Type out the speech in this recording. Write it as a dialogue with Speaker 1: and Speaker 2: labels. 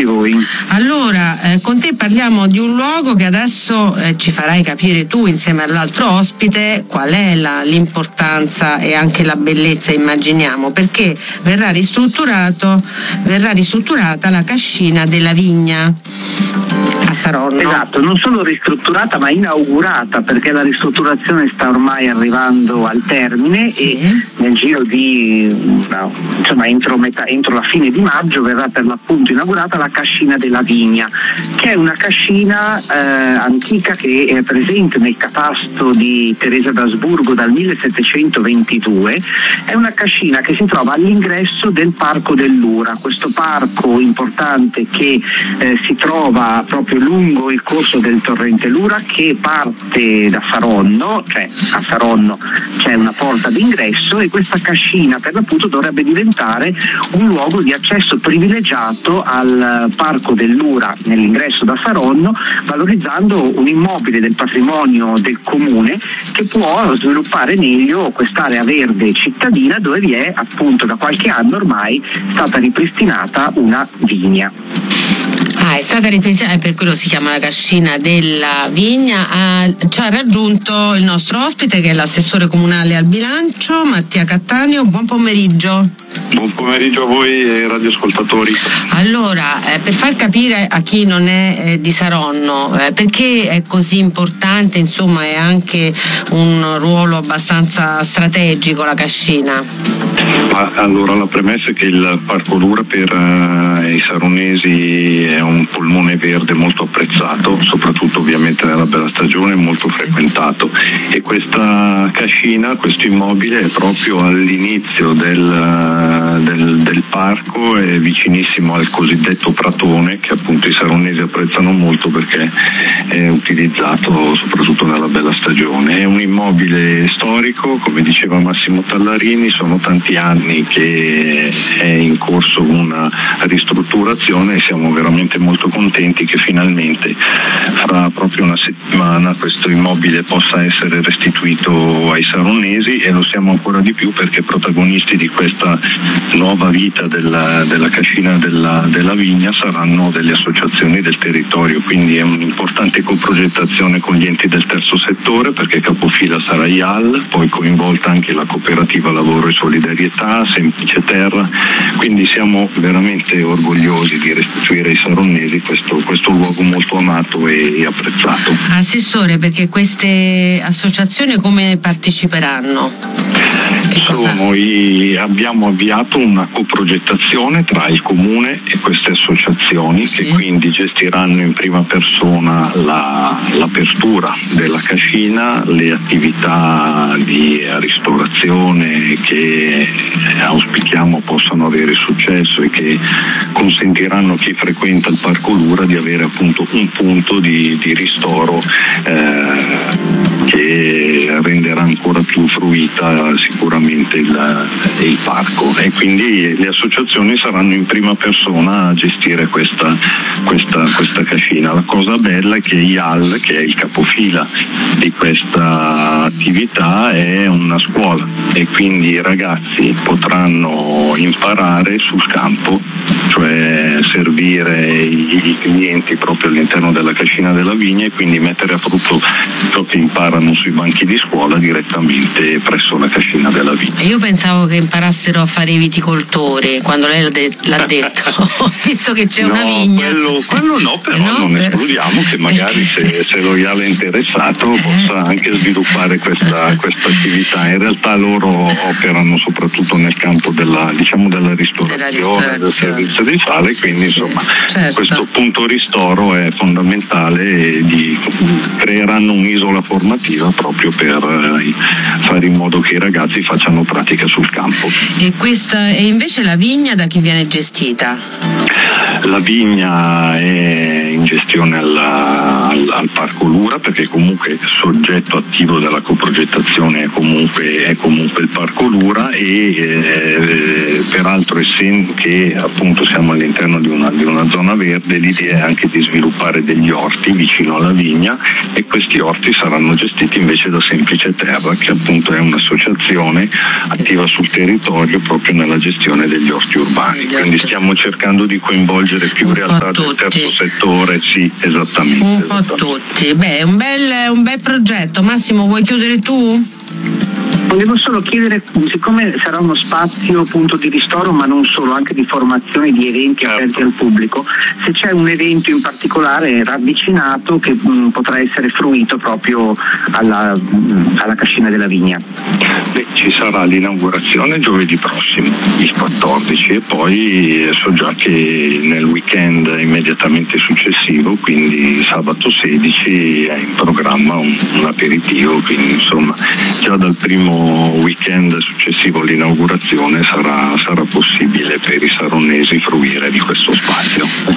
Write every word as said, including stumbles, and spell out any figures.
Speaker 1: tutti voi.
Speaker 2: Allora, eh, con te parliamo di un luogo che adesso eh, ci farai capire tu insieme all'altro ospite qual è la, l'importanza e anche la bellezza, immaginiamo, perché verrà ristrutturato, verrà ristrutturata la cascina della Vigna a Saronno.
Speaker 1: Esatto, non solo ristrutturata ma inaugurata, perché la ristrutturazione sta ormai arrivando al termine, sì. E nel giro di no, insomma entro, metà, entro la fine di maggio verrà per l'appunto inaugurata la cascina della Vigna, che è una cascina eh, antica che è presente nel catasto di Teresa d'Asburgo dal millesettecentoventidue. È una cascina che si trova all'ingresso del Parco dell'Ura, questo parco importante che eh, si trova proprio lungo il corso del torrente Lura, che parte da Saronno, cioè a Saronno c'è una porta d'ingresso, e questa cascina per l'appunto dovrebbe diventare un luogo di accesso privilegiato al Parco dell'Ura nell'ingresso da Saronno, valorizzando un immobile del patrimonio del comune che può sviluppare meglio quest'area verde cittadina, dove vi è appunto da qualche anno ormai stata ripristinata una vigna.
Speaker 2: Ah, è stata ripristinata, per quello si chiama la cascina della Vigna. Ah, ci ha raggiunto il nostro ospite, che è l'assessore comunale al bilancio, Mattia Cattaneo. Buon pomeriggio.
Speaker 3: Buon pomeriggio a voi e radioascoltatori.
Speaker 2: Allora, eh, per far capire a chi non è eh, di Saronno, eh, perché è così importante, insomma, è anche un ruolo abbastanza strategico la cascina?
Speaker 3: Ma, allora, la premessa è che il Parco Lura per eh, i saronesi è un polmone verde molto apprezzato, soprattutto ovviamente nella bella stagione, molto frequentato, e questa cascina, questo immobile è proprio all'inizio del, del, del parco, è vicinissimo al cosiddetto pratone, che appunto i saronesi apprezzano molto perché è utilizzato soprattutto nella bella stagione. È un immobile storico, come diceva Massimo Tallarini, sono tanti anni che è in corso una ristrutturazione e siamo veramente molto contenti che finalmente fra proprio una settimana questo immobile possa essere restituito ai saronesi, e lo siamo ancora di più perché protagonisti di questa nuova vita della, della cascina della, della Vigna saranno delle associazioni del territorio, quindi è un'importante coprogettazione con gli enti del terzo settore, perché capofila sarà I A L, poi coinvolta anche la cooperativa Lavoro e Solidarietà, Semplice Terra, quindi siamo veramente orgogliosi di restituire ai saronnesi questo, questo luogo molto amato e apprezzato.
Speaker 2: Assessore, perché queste associazioni come parteciperanno?
Speaker 3: Sono i, abbiamo avviato una coprogettazione tra il comune e queste associazioni, sì, che quindi gestiranno in prima persona la, l'apertura della cascina, le attività di ristorazione che auspichiamo possano avere successo e che consentiranno a chi frequenta il Parco Lura di avere appunto un punto di, di ristoro eh, che renderà ancora più fruita sicuramente il, il parco, e quindi le associazioni saranno in prima persona a gestire questa, questa, questa cascina. La cosa bella è che I A L, che è il capofila di questa attività, è una scuola, e quindi i ragazzi potranno imparare sul campo, cioè servire i clienti proprio all'interno della cascina della Vigna, e quindi mettere a frutto ciò che imparano sui banchi di scuola direttamente presso la cascina della Vigna.
Speaker 2: Io pensavo che imparassero a fare i viticoltori quando lei l'ha, de- l'ha detto, visto che c'è
Speaker 3: no,
Speaker 2: una vigna.
Speaker 3: Quello, quello no, però
Speaker 2: no,
Speaker 3: non
Speaker 2: per...
Speaker 3: escludiamo che magari se, se lo I A L è interessato possa anche sviluppare questa, questa attività. In realtà loro operano soprattutto nel campo della, diciamo, della ristorazione, della ristorazione. del servizio di sale, sì, quindi sì, insomma certo. Questo punto ristoro è fondamentale, e di, creeranno un'isola formativa proprio per eh, fare in modo che i ragazzi facciano pratica sul campo.
Speaker 2: E questa e invece la vigna da chi viene gestita?
Speaker 3: La vigna è in gestione alla, al, al Parco Lura, perché comunque il soggetto attivo della coprogettazione è comunque, è comunque il Parco Lura e eh, peraltro essendo che appunto siamo all'interno di una, di una zona verde, l'idea è anche di sviluppare degli orti vicino alla vigna e questi orti saranno gestiti invece da Semplice Terra, che appunto è un'associazione attiva sul territorio proprio nella gestione degli orti urbani, quindi stiamo cercando di coinvolgere più
Speaker 2: un
Speaker 3: realtà del terzo settore, sì, esattamente.
Speaker 2: Un po'
Speaker 3: esattamente.
Speaker 2: tutti. Beh, un bel, un bel progetto. Massimo, vuoi chiudere tu?
Speaker 1: Volevo solo chiedere, siccome sarà uno spazio punto di ristoro, ma non solo, anche di formazione, di eventi
Speaker 3: certo.
Speaker 1: aperti al pubblico, se c'è un evento in particolare ravvicinato che mh, potrà essere fruito proprio alla, mh, alla Cascina della Vigna.
Speaker 3: Beh, ci sarà l'inaugurazione giovedì prossimo, il quattordici, e poi so già che nel weekend immediatamente successivo, quindi sabato sedici, è in programma un, un aperitivo, quindi insomma già dal primo weekend successivo all'inaugurazione sarà, sarà possibile per i saronesi fruire di questo spazio.